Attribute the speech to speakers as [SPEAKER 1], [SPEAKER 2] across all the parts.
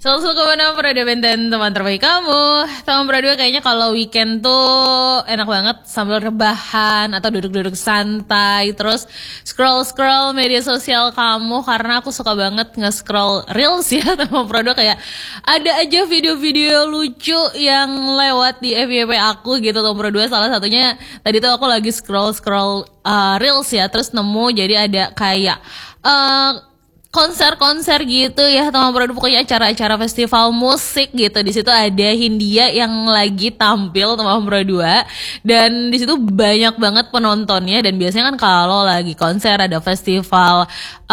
[SPEAKER 1] Selalu kemana Prada Benten, teman terbaik kamu. Teman Prada kayaknya kalau weekend tuh enak banget sambil rebahan atau duduk-duduk santai, terus scroll-scroll media sosial kamu, karena aku suka banget nge-scroll reels ya teman Prada. Kayak ada aja video-video lucu yang lewat di FYP aku gitu teman Prada. Salah satunya tadi tuh aku lagi scroll-scroll reels ya, terus nemu jadi ada kayak konser-konser gitu ya teman produk, pokoknya acara-acara festival musik gitu. Di situ ada Hindia yang lagi tampil teman produk, dan di situ banyak banget penontonnya. Dan biasanya kan kalau lagi konser ada festival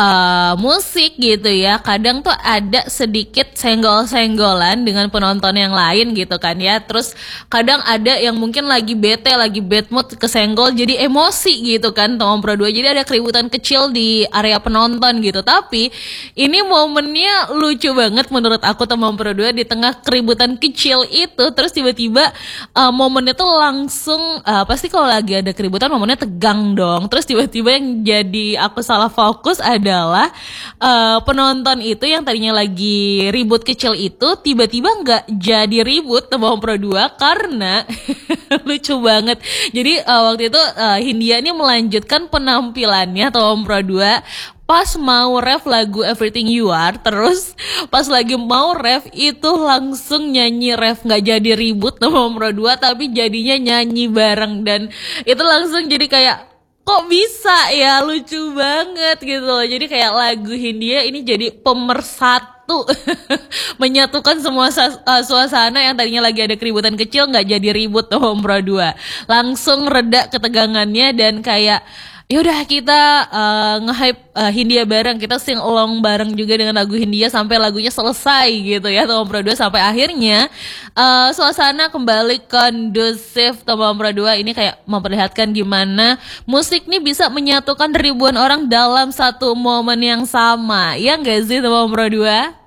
[SPEAKER 1] musik gitu ya, kadang tuh ada sedikit senggol-senggolan dengan penonton yang lain gitu kan ya. Terus kadang ada yang mungkin lagi bete, lagi bad mood, kesenggol jadi emosi gitu kan teman produk. Jadi ada keributan kecil di area penonton gitu. Tapi ini momennya lucu banget menurut aku teman Pro 2. Di tengah keributan kecil itu, terus tiba-tiba momennya tuh langsung pasti kalau lagi ada keributan momennya tegang dong. Terus tiba-tiba yang jadi aku salah fokus adalah penonton itu yang tadinya lagi ribut kecil itu tiba-tiba nggak jadi ribut teman Pro 2 karena lucu banget. Jadi waktu itu Hindia ini melanjutkan penampilannya teman Pro 2 pas mau ref lagu Everything You Are. Terus pas lagi mau ref itu langsung nyanyi ref, nggak jadi ribut sama Pro 2 tapi jadinya nyanyi bareng. Dan itu langsung jadi kayak kok bisa ya, lucu banget gitu loh. Jadi kayak lagu Hindia ini jadi pemersatu menyatukan semua suasana yang tadinya lagi ada keributan kecil nggak jadi ribut sama Pro 2, langsung reda ketegangannya. Dan kayak yaudah kita nge-hype Hindia bareng, kita sing along bareng juga dengan lagu Hindia sampai lagunya selesai gitu ya teman Pro 2, sampai akhirnya suasana kembali kondusif teman Pro 2. Ini kayak memperlihatkan gimana musik nih bisa menyatukan ribuan orang dalam satu momen yang sama, ya nggak sih teman Pro 2?